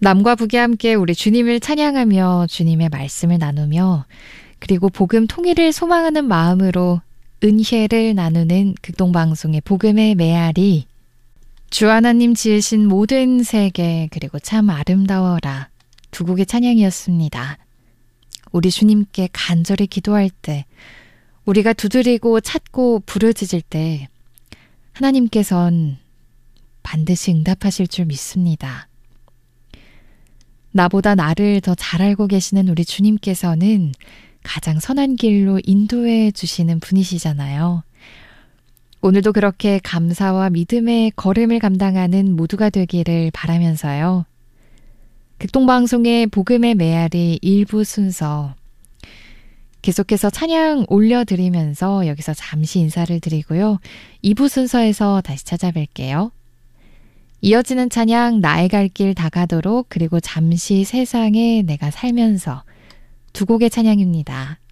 남과 북이 함께 우리 주님을 찬양하며 주님의 말씀을 나누며 그리고 복음 통일을 소망하는 마음으로 은혜를 나누는 극동방송의 복음의 메아리, 주 하나님 지으신 모든 세계 그리고 참 아름다워라 두 곡의 찬양이었습니다. 우리 주님께 간절히 기도할 때, 우리가 두드리고 찾고 부르짖을 때 하나님께선 반드시 응답하실 줄 믿습니다. 나보다 나를 더 잘 알고 계시는 우리 주님께서는 가장 선한 길로 인도해 주시는 분이시잖아요. 오늘도 그렇게 감사와 믿음의 걸음을 감당하는 모두가 되기를 바라면서요. 극동방송의 복음의 메아리 1부 순서 계속해서 찬양 올려드리면서 여기서 잠시 인사를 드리고요. 2부 순서에서 다시 찾아뵐게요. 이어지는 찬양 나의 갈 길 다가도록 그리고 잠시 세상에 내가 살면서 두 곡의 찬양입니다.